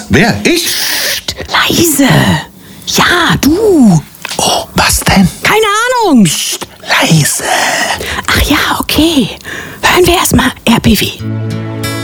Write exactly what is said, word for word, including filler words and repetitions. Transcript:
Wer? Ich? Psst, leise. Ja, du. Oh, was denn? Keine Ahnung. Psst, leise. Ach ja, okay. Hören wir erstmal R B W.